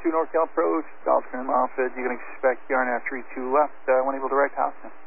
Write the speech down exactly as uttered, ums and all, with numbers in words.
two NorCal approach, Dalton and Moffett. You can expect yarn after E two left, uh, when able to direct house.